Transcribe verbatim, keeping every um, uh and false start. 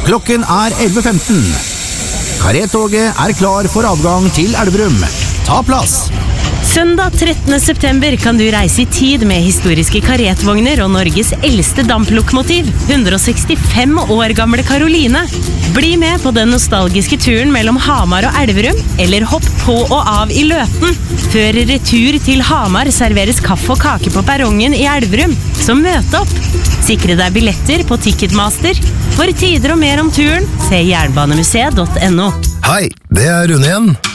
Klokken er elleve femten. Karetoget er klar for avgang til Elverum. Ta plass! Søndag trettende september kan du reise i tid med historiske karetvogner og Norges eldste damplokomotiv, hundre og sekstifem år gamle Karoline. Bli med på den nostalgiske turen mellom Hamar og Elverum, eller hopp på og av i Løten. Før retur til Hamar serveres kaffe og kake på perrongen i Elverum, så møt opp. Sikre deg billetter på Ticketmaster. For tider og mer om turen, se jernbanemuseet punktum no. Hei, det er Rune igjen.